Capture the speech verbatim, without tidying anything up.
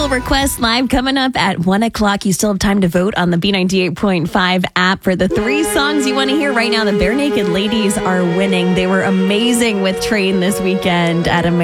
Request Live coming up at one o'clock. You still have time to vote on the B ninety-eight point five app for the three songs you want to hear right now. The Bare Naked Ladies are winning. They were amazing with Train this weekend at American.